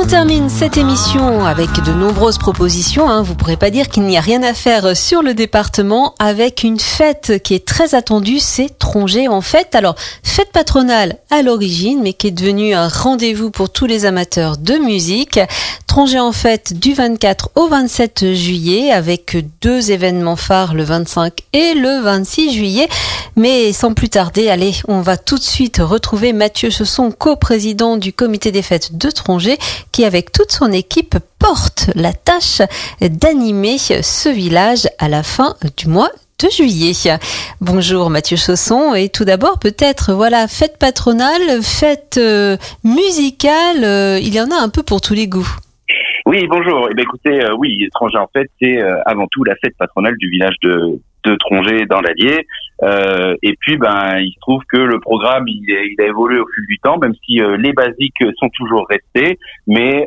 termine cette émission avec de nombreuses propositions. Vous ne pourrez pas dire qu'il n'y a rien à faire sur le département avec une fête qui est très attendue, c'est Trongé en fête. Alors, fête patronale à l'origine, mais qui est devenue un rendez-vous pour tous les amateurs de musique. Trongé en fête du 24 au 27 juillet avec 2 événements phares le 25 et le 26 juillet. Mais sans plus tarder, allez, on va tout de suite retrouver Mathieu Chausson, coprésident du comité des fêtes de Trongé, qui avec toute son équipe porte la tâche d'animer ce village à la fin du mois de juillet. Bonjour Mathieu Chausson, et tout d'abord peut-être, fête patronale, fête musicale, il y en a un peu pour tous les goûts. Oui, bonjour. Écoutez, Trongé en fête, c'est avant tout la fête patronale du village de Trongé dans l'Allier. Et puis, il se trouve que le programme, il a évolué au fil du temps, même si les basiques sont toujours restés. Mais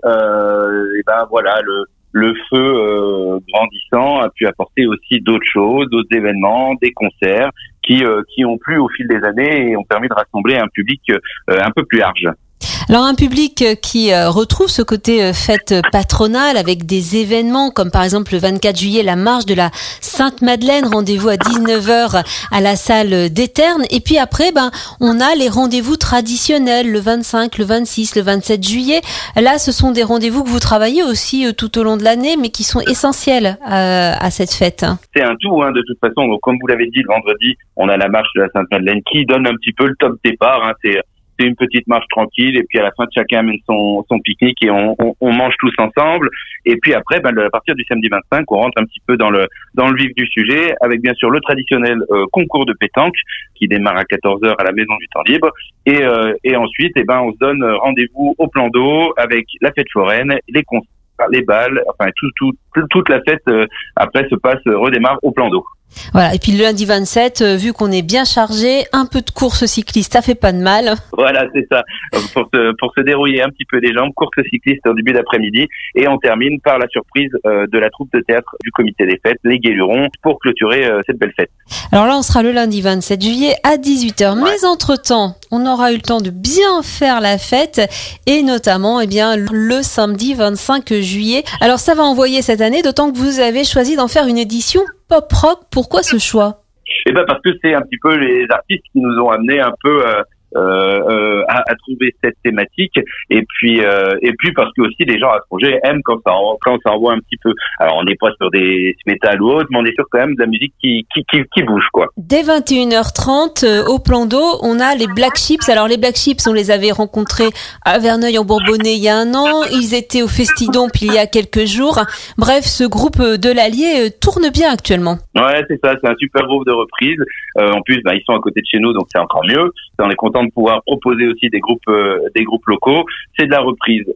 le feu grandissant a pu apporter aussi d'autres choses, d'autres événements, des concerts qui ont plu au fil des années et ont permis de rassembler un public un peu plus large. Alors un public qui retrouve ce côté fête patronale avec des événements comme par exemple le 24 juillet, la marche de la Sainte-Madeleine, rendez-vous à 19h à la salle des Ternes. Et puis après, on a les rendez-vous traditionnels, le 25, le 26, le 27 juillet. Là, ce sont des rendez-vous que vous travaillez aussi tout au long de l'année, mais qui sont essentiels à cette fête. C'est un tout, de toute façon. Donc, comme vous l'avez dit, le vendredi, on a la marche de la Sainte-Madeleine qui donne un petit peu le top départ. C'est une petite marche tranquille, et puis à la fin, chacun amène son pique-nique et on mange tous ensemble. Et puis après, à partir du samedi 25, on rentre un petit peu dans le vif du sujet, avec bien sûr le traditionnel concours de pétanque qui démarre à 14h à la Maison du Temps Libre. Et ensuite, on se donne rendez-vous au plan d'eau avec la fête foraine, les concerts, les balles, enfin toute la fête après redémarre au plan d'eau. Voilà, et puis le lundi 27, vu qu'on est bien chargé, un peu de course cycliste, ça fait pas de mal. Voilà, c'est ça. Pour se dérouiller un petit peu les jambes, course cycliste en début d'après-midi, et on termine par la surprise de la troupe de théâtre du comité des fêtes, les Guélurons, pour clôturer cette belle fête. Alors là, on sera le lundi 27 juillet à 18h, mais entre-temps, on aura eu le temps de bien faire la fête, et notamment, le samedi 25 juillet. Alors ça va envoyer cette année, d'autant que vous avez choisi d'en faire une édition pop-rock. Pourquoi ce choix ? Parce que c'est un petit peu les artistes qui nous ont amenés un peu à trouver cette thématique, et puis parce que aussi les gens à Trongé aiment quand ça envoie un petit peu. Alors on n'est pas sur des métal ou autre, mais on est sur quand même de la musique qui bouge, quoi. Dès 21h30 au plan d'eau, on a les Black Chips. Alors les Black Chips, on les avait rencontrés à Verneuil en Bourbonnais il y a un an, ils étaient au Festidon puis il y a quelques jours. Bref, ce groupe de l'Allier tourne bien actuellement. Ouais, c'est ça, c'est un super groupe de reprise. En plus, ils sont à côté de chez nous, donc c'est encore mieux. On est content de pouvoir proposer aussi des groupes locaux. C'est de la reprise